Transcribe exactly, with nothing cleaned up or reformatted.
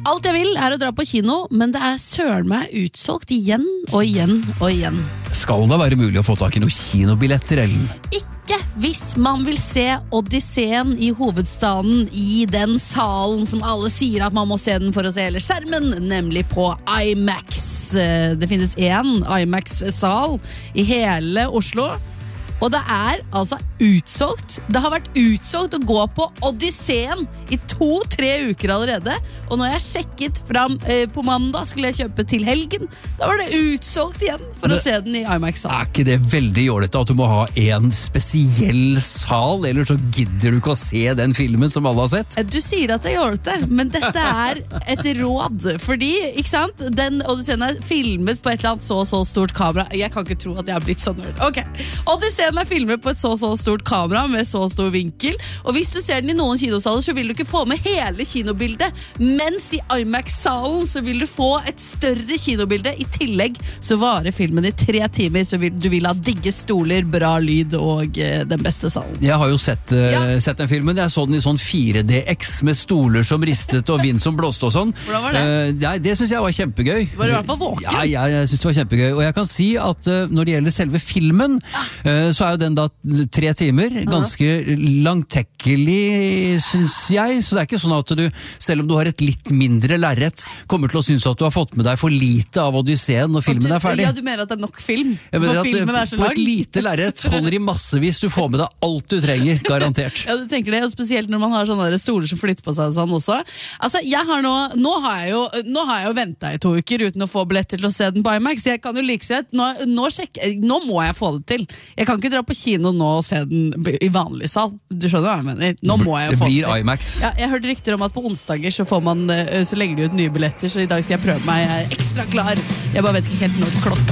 Alt jeg vil er å dra på kino, men det er søren meg utsolgt igjen og igjen og igjen. Skal det være mulig å få tak i noen kinobilletter, Ellen? Ikke hvis man vil se Odysseen i hovedstaden i den salen som alle sier at man må se den for å se hele skjermen, nemlig på IMAX. Det finnes en IMAX-sal i hele Oslo, og det er altså utsolgt. Det har vært utsolgt å gå på Odysseen i to-tre uker allerede. Og når jeg sjekket fram eh, på mandag, skulle jeg kjøpe til helgen, da var det utsolgt igjen for det, å se den i IMAX-sal. Er ikke det veldig jålete at du må ha en spesiell sal, eller så gidder du ikke å se den filmen som alle har sett? Du sier at det er jålete, men dette er et råd. Fordi, ikke sant, den Odysseen er filmet på et eller annet så så stort kamera. Jeg kan ikke tro at jeg har blitt så nerd. Ok, Odysseen er filmet på et så så stort kamera med så stor vinkel, og hvis du ser den i noen kinosaler så vil du ikke få med hele kinobildet, mens i IMAX-salen så vil du få et større kinobilde. I tillegg så varer filmen i tre timer, så vil, du vil ha digge stoler, bra lyd og eh, den beste salen. Jeg har jo sett, uh, Ja. sett den filmen. Jeg så den i sånn fire D X med stoler som ristet og vind som blåste og sånn. Hvordan var det? Uh, ja, det synes jeg var kjempegøy. Var du i hvert fall våken? Ja, ja, jeg synes det var kjempegøy. Og jeg kan si at uh, når det gjelder selve filmen, uh, så er jo den da tre timer, ganske langtekkelig, synes jeg. Så det er ikke sånn at du, selv om du har et litt mindre lerret, kommer til å synes at du har fått med deg for lite av Odysseen når filmen er ferdig. Ja, du mener at det er nok film? Jeg mener For at filmen er så på lang? et lite lerret holder i massevis, du får med deg alt du trenger, garantert. Ja, du tenker det, og spesielt når man har sånne der stoler som flytter på seg og sånn også. Altså, jeg har nå, nå har jeg jo, nå har jeg jo ventet i to uker uten å få billetter til å se den på IMAX. Jeg kan jo like sett, nå, nå, sjekke, nå må jeg få det til. Jeg kan ikke dra på kino nå og se den i vanlig sal. Du skjønner hva jeg mener? Nå må jeg Det få det blir til. IMAX. Ja, jeg hørte rykter om at på onsdager så, får man, så legger de ut nye billetter, så i dag skal jeg prøve meg. Jeg er ekstra klar. Jeg bare vet ikke helt når klokka